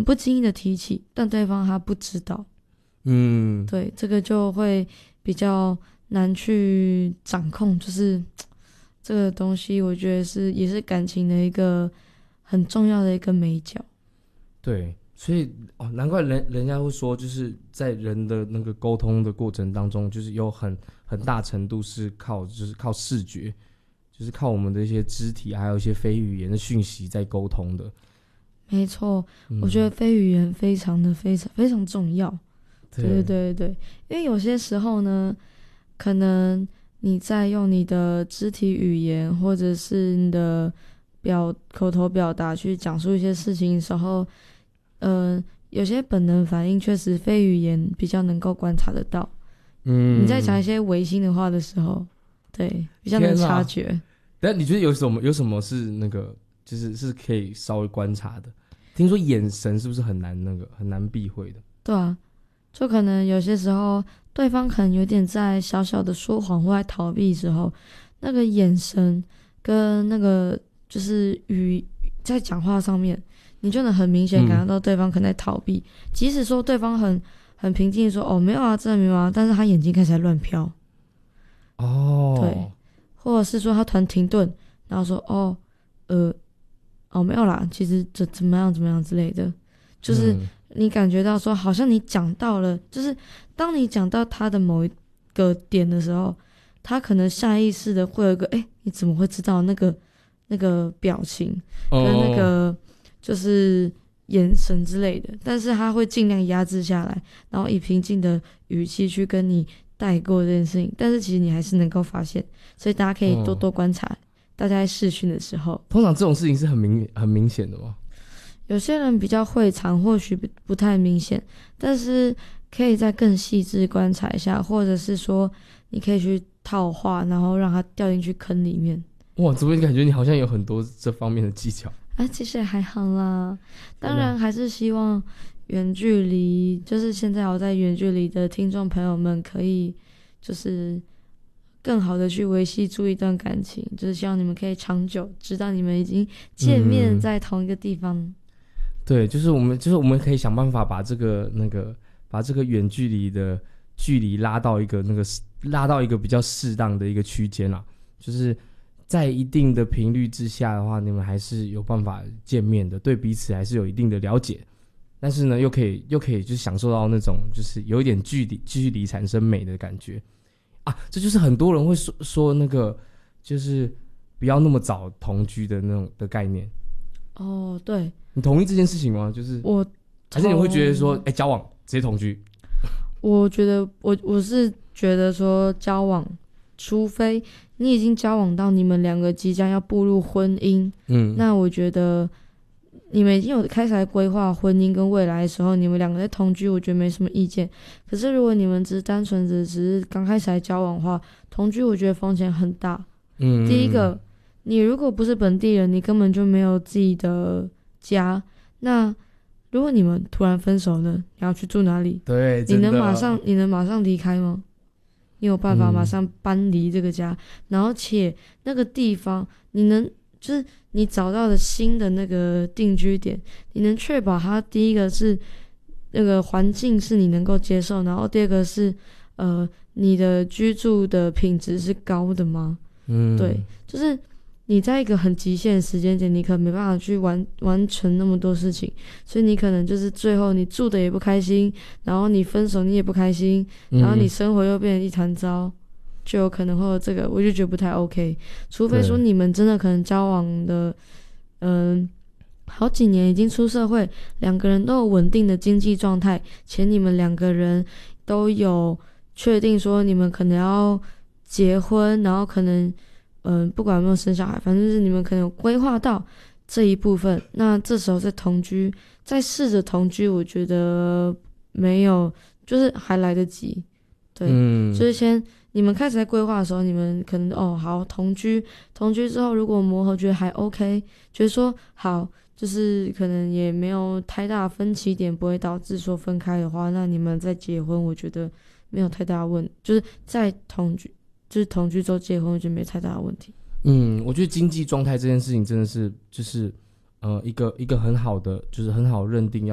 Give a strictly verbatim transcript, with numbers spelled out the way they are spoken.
不经意的提起，但对方他不知道。 嗯， 对，这个就会比较难去掌控，就是这个东西，我觉得是也是感情的一个很重要的一个美角。 对，所以哦，难怪人人家会说，就是在人的那个沟通的过程当中，就是有很很大程度是靠就是靠视觉，就是靠我们的一些肢体，还有一些非语言的讯息在沟通的。 没错， 嗯、 我觉得非语言非常的非常非常重要。对对对对，因为有些时候呢，可能你在用你的肢体语言或者是你的表口头表达去讲述一些事情的时候，呃，有些本能反应确实非语言比较能够观察得到。嗯，你在讲一些违心的话的时候，对，比较能察觉。 但你觉得有什么有什么是那个就是是可以稍微观察的？听说眼神是不是很难那个很难避讳的？ 对啊。就可能有些时候对方可能有点在小小的说谎或在逃避之后，那个眼神跟那个就是语在讲话上面，你就能很明显感觉到对方可能在逃避、嗯、即使说对方很很平静说哦没有啊真的没有啊，但是他眼睛开始在乱飘。 哦， 对，或者是说他突然停顿，然后说哦呃哦没有啦，其实这怎么样怎么样之类的，就是你感觉到说好像你讲到了，就是当你讲到他的某一个点的时候，他可能下意识的会有一个哎你怎么会知道那个那个表情跟那个就是眼神之类的，但是他会尽量压制下来，然后以平静的语气去跟你带过这件事情，但是其实你还是能够发现，所以大家可以多多观察、嗯、大家在视讯的时候。 通常这种事情是很明很明显的吗？ 有些人比较会藏，或许不太明显，但是可以再更细致观察一下，或者是说你可以去套话，然后让他掉进去坑里面。 哇，怎么感觉你好像有很多这方面的技巧？ 啊，其实也还好啦，当然还是希望远距离，就是现在我在远距离的听众朋友们可以就是更好的去维系住一段感情，就是希望你们可以长久，直到你们已经见面在同一个地方。嗯， 对，就是我们，就是我们可以想办法把这个那个，把这个远距离的距离拉到一个那个拉到一个比较适当的一个区间啦。就是在一定的频率之下的话，你们还是有办法见面的，对彼此还是有一定的了解。但是呢，又可以又可以就享受到那种就是有一点距离距离产生美的感觉啊。这就是很多人会说说那个就是不要那么早同居的那种的概念。 哦，对。 你同意这件事情吗？就是我，还是你会觉得说，哎、欸，交往直接同居？ 我觉得，我我是觉得说，交往，除非你已经交往到你们两个即将要步入婚姻，嗯，那我觉得你们已经有开始来规划婚姻跟未来的时候，你们两个在同居，我觉得没什么意见。可是如果你们只是单纯的只是刚开始来交往的话，同居我觉得风险很大。嗯，第一个，你如果不是本地人，你根本就没有自己的家，那如果你们突然分手了，你要去住哪里？ 对， 你能马上你能马上离开吗？你有办法马上搬离这个家、嗯、然后且那个地方你能就是你找到的新的那个定居点，你能确保它第一个是那个环境是你能够接受，然后第二个是呃你的居住的品质是高的吗？嗯，对，就是你在一个很极限的时间点，你可能没办法去完完成那么多事情，所以你可能就是最后你住的也不开心，然后你分手你也不开心，然后你生活又变成一团糟，就有可能会有这个，我就觉得不太 OK。除非说你们真的可能交往的，嗯、呃，好几年已经出社会，两个人都有稳定的经济状态，且你们两个人都有确定说你们可能要结婚，然后可能。嗯，不管有没有生小孩，反正是你们可能有规划到这一部分，那这时候再同居，再试着同居，我觉得没有，就是还来得及。对，嗯，就是先你们开始在规划的时候，你们可能哦好同居，同居之后如果磨合觉得还 OK， 觉得说好，就是可能也没有太大分歧点，不会导致说分开的话，那你们再结婚，我觉得没有太大问，就是在同居。就是同居之后结婚，我觉得没太大的问题。 嗯，我觉得经济状态这件事情真的是就是呃一个一个很好的，就是很好认定要